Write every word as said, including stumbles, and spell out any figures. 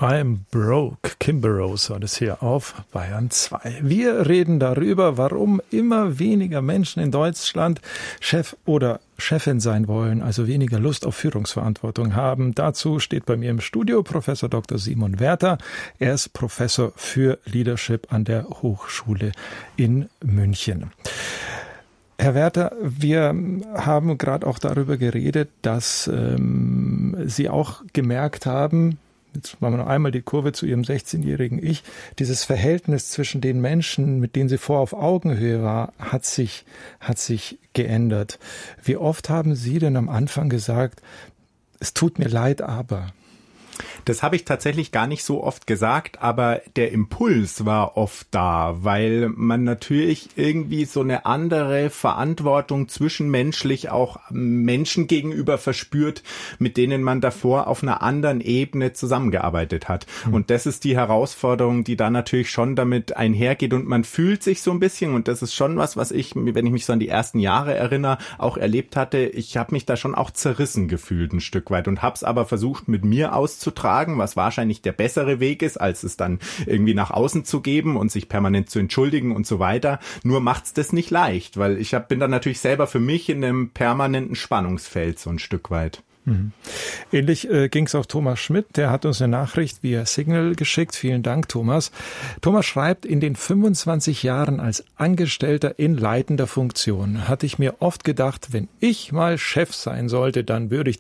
I'm broke. Kim Burrows war das hier auf Bayern zwei. Wir reden darüber, warum immer weniger Menschen in Deutschland Chef oder Chefin sein wollen, also weniger Lust auf Führungsverantwortung haben. Dazu steht bei mir im Studio Professor Doktor Simon Werther. Er ist Professor für Leadership an der Hochschule in München. Herr Werther, wir haben gerade auch darüber geredet, dass ähm, Sie auch gemerkt haben, jetzt machen wir noch einmal die Kurve zu Ihrem sechzehnjährigen Ich, dieses Verhältnis zwischen den Menschen, mit denen Sie vorher auf Augenhöhe war, hat sich, hat sich geändert. Wie oft haben Sie denn am Anfang gesagt, es tut mir leid, aber... Das habe ich tatsächlich gar nicht so oft gesagt, aber der Impuls war oft da, weil man natürlich irgendwie so eine andere Verantwortung zwischenmenschlich auch Menschen gegenüber verspürt, mit denen man davor auf einer anderen Ebene zusammengearbeitet hat. Mhm. Und das ist die Herausforderung, die da natürlich schon damit einhergeht und man fühlt sich so ein bisschen, und das ist schon was, was ich, wenn ich mich so an die ersten Jahre erinnere, auch erlebt hatte, ich habe mich da schon auch zerrissen gefühlt ein Stück weit und habe es aber versucht, mit mir auszutragen, was wahrscheinlich der bessere Weg ist, als es dann irgendwie nach außen zu geben und sich permanent zu entschuldigen und so weiter. Nur macht's das nicht leicht, weil ich hab, bin dann natürlich selber für mich in einem permanenten Spannungsfeld so ein Stück weit. Mhm. Ähnlich äh, ging es auch Thomas Schmidt, der hat uns eine Nachricht via Signal geschickt. Vielen Dank, Thomas. Thomas schreibt, in den fünfundzwanzig Jahren als Angestellter in leitender Funktion hatte ich mir oft gedacht, wenn ich mal Chef sein sollte, dann würde ich